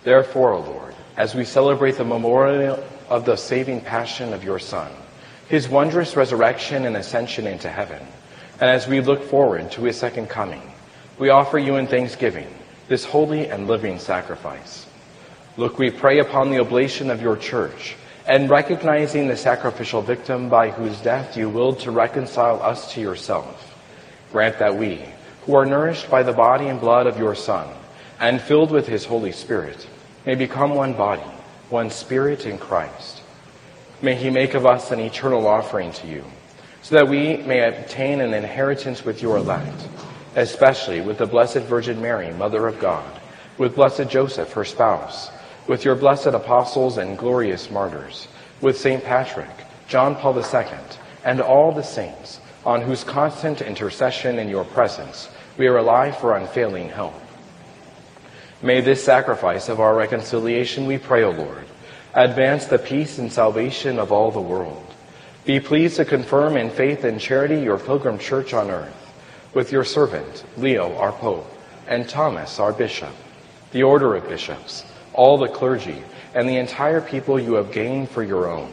Therefore, O Lord, as we celebrate the memorial of the saving passion of your Son, his wondrous resurrection and ascension into heaven, and as we look forward to his second coming, we offer you in thanksgiving this holy and living sacrifice. Look, we pray upon the oblation of your church, and recognizing the sacrificial victim by whose death you willed to reconcile us to yourself, grant that we, who are nourished by the body and blood of your Son, and filled with his Holy Spirit, may become one body, one spirit in Christ. May he make of us an eternal offering to you, so that we may obtain an inheritance with your elect, especially with the Blessed Virgin Mary, Mother of God, with Blessed Joseph, her spouse, with your blessed apostles and glorious martyrs, with St. Patrick, John Paul II, and all the saints, on whose constant intercession in your presence we rely for unfailing help. May this sacrifice of our reconciliation, we pray, O Lord, advance the peace and salvation of all the world. Be pleased to confirm in faith and charity your pilgrim church on earth, with your servant, Leo, our Pope, and Thomas, our Bishop, the order of bishops, all the clergy, and the entire people you have gained for your own.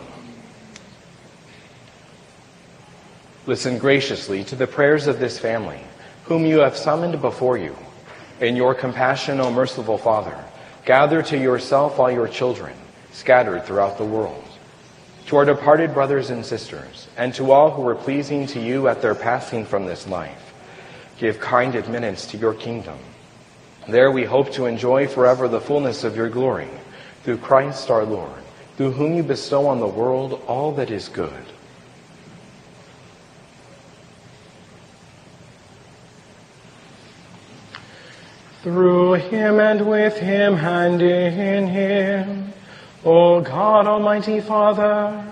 Listen graciously to the prayers of this family, whom you have summoned before you. In your compassion, O merciful Father, gather to yourself all your children, scattered throughout the world. To our departed brothers and sisters, and to all who were pleasing to you at their passing from this life, give kind admittance to your kingdom. There we hope to enjoy forever the fullness of your glory, through Christ our Lord, through whom you bestow on the world all that is good. Through him and with him and in him, O God, Almighty Father,